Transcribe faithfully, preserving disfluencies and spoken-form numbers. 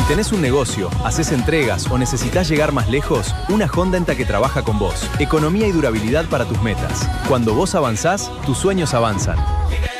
tenés un negocio, haces entregas o necesitas llegar más lejos, una Honda Enta que trabaja con vos. Economía y durabilidad para tus metas. Cuando vos avanzás, tus sueños avanzan.